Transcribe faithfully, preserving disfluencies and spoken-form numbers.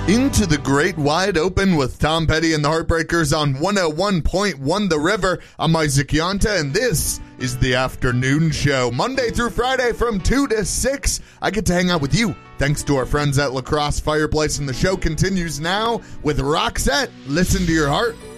Into the Great Wide Open with Tom Petty and the Heartbreakers on one oh one point one The River. I'm Isaac Yonta, and this is the Afternoon Show. Monday through Friday from two to six, I get to hang out with you. Thanks to our friends at La Crosse Fireplace, and the show continues now with Roxette. Listen to your heart.